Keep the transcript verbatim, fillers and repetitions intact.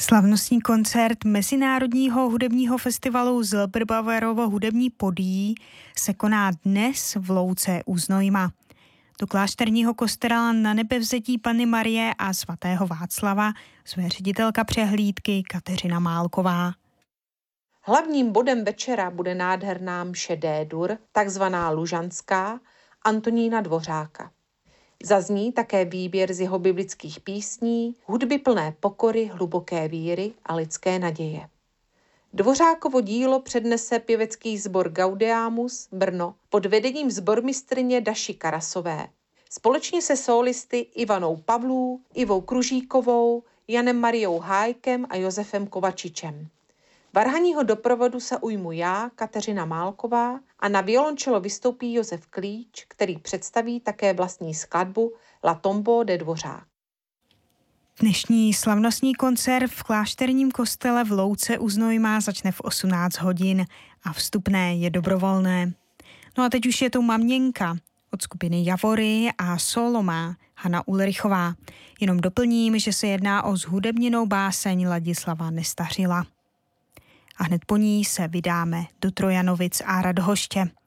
Slavnostní koncert Mezinárodního hudebního festivalu Zilberbaverovo hudební podí se koná dnes v Louce u Znojma. Do klášterního kostela Na Nebevzetí Panny Marie a svatého Václava zve ředitelka přehlídky Kateřina Málková. Hlavním bodem večera bude nádherná mše D-dur, takzvaná lužanská, Antonína Dvořáka. Zazní také výběr z jeho biblických písní, hudby plné pokory, hluboké víry a lidské naděje. Dvořákovo dílo přednese pěvecký sbor Gaudeamus Brno pod vedením sbormistryně Daši Karasové. Společně se sólisty Ivanou Pavlů, Ivou Kružíkovou, Janem Mariou Hájkem a Josefem Kovačičem. Varhaního doprovodu se ujmu já, Kateřina Málková, a na violončelo vystoupí Josef Klíč, který představí také vlastní skladbu La Tombeau de Dvořák. Dnešní slavnostní koncert v klášterním kostele v Louce u Znojma začne v osmnáct hodin a vstupné je dobrovolné. No a teď už je tu Maměnka od skupiny Javory a solo má Hana Ulrichová. Jenom doplním, že se jedná o zhudebněnou báseň Ladislava Nestařila. A hned po ní se vydáme do Trojanovic a Radhoště.